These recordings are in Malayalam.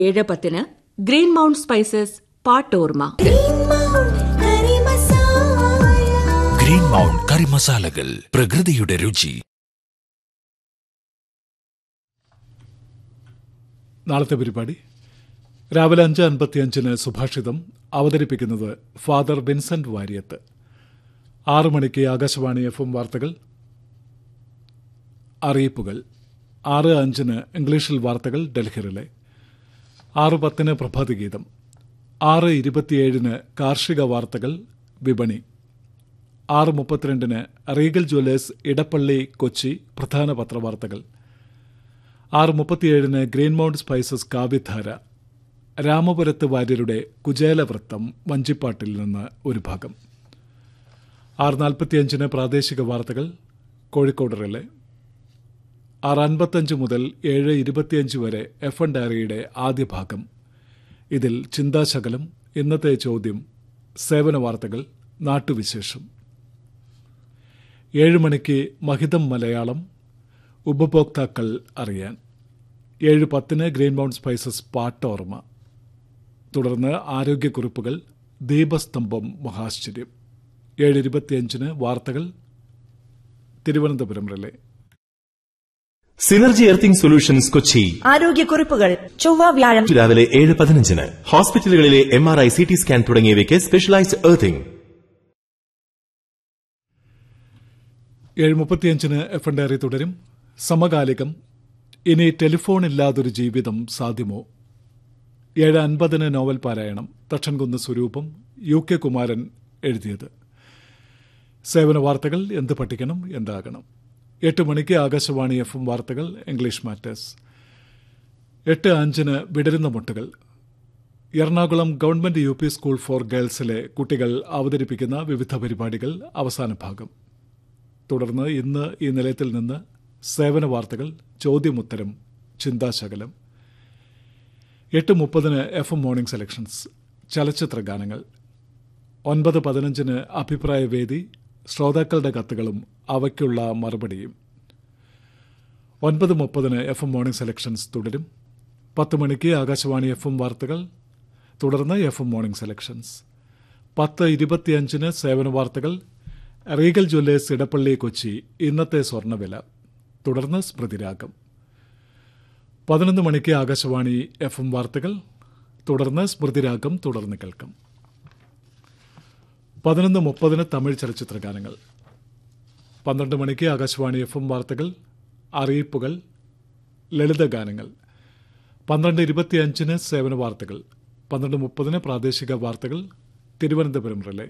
7:10 green mount spices പാട്ടോർമ. Green mount കറി മസാലകൾ, പ്രകൃതിയുടെ രുചി. നാളത്തെ പരിപാടി രാവിലെ 5:55 സുഭാഷിതം അവതരിപ്പിക്കുന്നത് ഫാദർ വിൻസെന്റ് വാര്യത്ത്. 6 മണിക്ക് ആകാശവാണി FM വാർത്തകൾ, അറിയിപ്പുകൾ. 6:05 ഇംഗ്ലീഷിൽ വാർത്തകൾ ഡൽഹിയിലെ. 6:10 പ്രഭാതഗീതം. 6:27 കാർഷിക വാർത്തകൾ, വിപണി. 6:32 റീഗൽ ജ്വല്ലേഴ്സ് ഇടപ്പള്ളി കൊച്ചി പ്രധാന പത്രവാർത്തകൾ. 6:37 ഗ്രീൻ മൗണ്ട് സ്പൈസസ് കാവ്യധാര. രാമപുരത്ത് വാര്യരുടെ കുചേലവൃത്തം വഞ്ചിപ്പാട്ടിൽ നിന്ന് ഒരു ഭാഗം. 6:45 പ്രാദേശിക വാർത്തകൾ കോഴിക്കോട് റിലേ. 6:55 മുതൽ 7:25 വരെ FM ഡയറിയുടെ ആദ്യ ഭാഗം. ഇതിൽ ചിന്താശകലം, ഇന്നത്തെ ചോദ്യം, സേവന വാർത്തകൾ, നാട്ടുവിശേഷം. 7 മണിക്ക് മഹിതം മലയാളം, ഉപഭോക്താക്കൾ അറിയാൻ. 7:10 ഗ്രീൻ മൗണ്ട് സ്പൈസസ് പാട്ടോർമ. തുടർന്ന് ആരോഗ്യക്കുറിപ്പുകൾ, ദീപസ്തംഭം മഹാശ്ചര്യം. 7:25 വാർത്തകൾ Thiruvananthapuram relay. Synergy earthing solutions Kochi. ആരോഗ്യക്കുറിപ്പുകൾ ചൊവ്വ വ്യാഴം രാവിലെ 7:15 ഹോസ്പിറ്റലുകളിലെ MRI, CT സ്കാൻ തുടങ്ങിയവയ്ക്ക് സ്പെഷ്യലൈസ്ഡ് എർത്തിംഗ്. 7:35 FM ഡയറി തുടരും. സമകാലികം. ഇനി ടെലിഫോൺ ഇല്ലാതൊരു ജീവിതം സാധ്യമോ? 7:50 നോവൽ പാരായണം. തക്ഷൻകുന്ന് സ്വരൂപം, UK കുമാരൻ എഴുതിയത്. സേവന വാർത്തകൾ, എന്ത് പഠിക്കണം, എന്താകണം. 8 മണിക്ക് ആകാശവാണി FM വാർത്തകൾ, ഇംഗ്ലീഷ് മാറ്റേഴ്സ്. 8:05 വിടരുന്ന മുട്ടുകൾ. Ernakulam government UP school for ഗേൾസിലെ കുട്ടികൾ അവതരിപ്പിക്കുന്ന വിവിധ പരിപാടികൾ അവസാന ഭാഗം. തുടർന്ന് ഇന്ന് ഈ നിലയത്തിൽ നിന്ന് സേവന വാർത്തകൾ, ചോദ്യമുത്തരം, ചിന്താശകലം. 8:30 FM മോർണിംഗ് സെലക്ഷൻസ്, ചലച്ചിത്ര ഗാനങ്ങൾ. 9:15 അഭിപ്രായവേദി, ശ്രോതാക്കളുടെ കത്തുകളും അവയ്ക്കുള്ള മറുപടിയും. 9:30 FM മോർണിംഗ് സെലക്ഷൻസ് തുടരും. 10 മണിക്ക് ആകാശവാണി FM വാർത്തകൾ, തുടർന്ന് FM മോർണിംഗ് സെലക്ഷൻസ്. 10:25 സേവന വാർത്തകൾ, റീഗൽ ജ്വല്ലേഴ്സ് ഇടപ്പള്ളി കൊച്ചി ഇന്നത്തെ സ്വർണ്ണവില, തുടർന്ന് സ്മൃതിരാഗം. 11 മണിക്ക് ആകാശവാണി FM വാർത്തകൾ, തുടർന്ന് സ്മൃതിരാഗം തുടർന്ന് കേൾക്കാം. 11:30 തമിഴ് ചലച്ചിത്ര ഗാനങ്ങൾ. 12 മണിക്ക് ആകാശവാണി FM വാർത്തകൾ, അറിയിപ്പുകൾ, ലളിതഗാനങ്ങൾ. 12:25 സേവന വാർത്തകൾ. 12:30 പ്രാദേശിക വാർത്തകൾ, തിരുവനന്തപുരം റിലേ.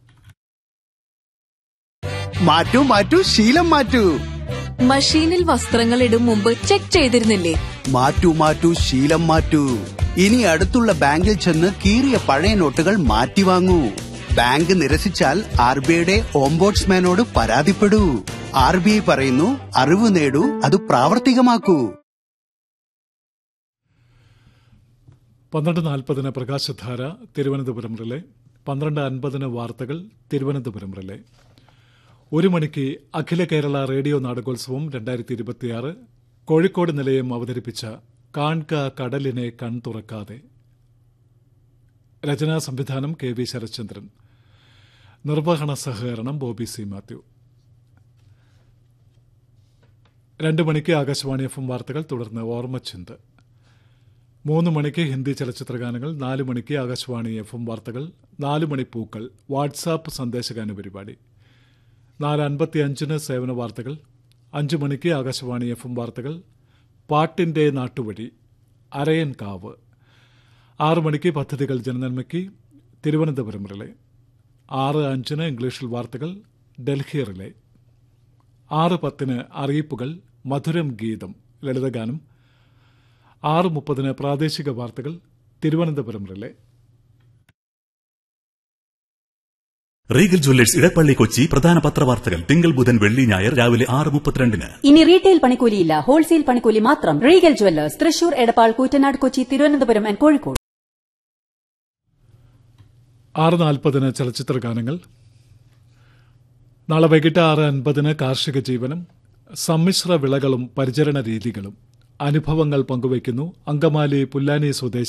മാറ്റൂ മാറ്റൂ, ശീലം മാറ്റൂ. മഷീനിൽ വസ്ത്രങ്ങൾ ഇടും മുമ്പ് ചെക്ക് ചെയ്തിരുന്നില്ലേ? മാറ്റൂ മാറ്റൂ, ശീലം മാറ്റൂ. ഇനി അടുത്തുള്ള ബാങ്കിൽ ചെന്ന് കീറിയ പഴയ നോട്ടുകൾ മാറ്റി വാങ്ങൂ. ബാങ്ക് നിരസിച്ചാൽ RBIയുടെ ഓംബോഡ്സ്മാനോട് പരാതിപ്പെടൂ. RBI പറയുന്നു, അറിവ് നേടൂ, അത് പ്രാവർത്തികമാക്കൂ. 12:40 പ്രകാശധാര, തിരുവനന്തപുരം റിലേ. 12:50 വാർത്തകൾ, തിരുവനന്തപുരം റിലേ. 1 മണിക്ക് അഖില കേരള റേഡിയോ നാടകോത്സവം 2026 കോഴിക്കോട് നിലയം അവതരിപ്പിച്ച കാൺക കടലിനെ കൺ തുറക്കാതെ. രചനാ സംവിധാനം KV ശരത്ചന്ദ്രൻ. നിർവഹണ സഹകരണം ബോബി C. മാത്യു. 2 മണിക്ക് ആകാശവാണി FM വാർത്തകൾ, തുടർന്ന് ഓർമ്മച്ചിന്ത്. 3 മണിക്ക് ഹിന്ദി ചലച്ചിത്ര ഗാനങ്ങൾ. 4 മണിക്ക് ആകാശവാണി FM വാർത്തകൾ. 4 മണി പൂക്കൾ, വാട്സാപ്പ് സന്ദേശഗാന പരിപാടി. 4:55 സേവന വാർത്തകൾ. 5 മണിക്ക് ആകാശവാണി FM വാർത്തകൾ, പാട്ടിന്റെ നാട്ടുവഴി, അരയൻ കാവ്. 6 മണിക്ക് പദ്ധതികൾ ജനനന്മയ്ക്ക്, തിരുവനന്തപുരം റിലേ. 6:05 ഇംഗ്ലീഷിൽ വാർത്തകൾ, ഡൽഹി റിലേ. 6:10 അറിയിപ്പുകൾ, മധുരം ഗീതം, ലളിതഗാനം. 6:30 പ്രാദേശിക വാർത്തകൾ, Thiruvananthapuram relay. Regal Jewellers Edappally Kochi പ്രധാന പത്രവാർത്തകൾ തിങ്കൾ ബുധൻ വെള്ളി ഞായർ രാവിലെ 6:32. ഇനി റീറ്റെയിൽ പണിക്കൂലിയില്ല, ഹോൾസെയിൽ പണിക്കൂലി മാത്രം. Regal Jewellers, Thrissur, Edappal, Koottanad, Kochi, Thiruvananthapuram and Kozhikode. 6:40 ചലച്ചിത്ര ഗാനങ്ങൾ. നാളെ വൈകിട്ട് 6:50 കാർഷിക ജീവനം, സമ്മിശ്ര വിളകളും പരിചരണ രീതികളും, അനുഭവങ്ങൾ പങ്കുവയ്ക്കുന്നു അങ്കമാലി പുല്ലാനി സ്വദേശി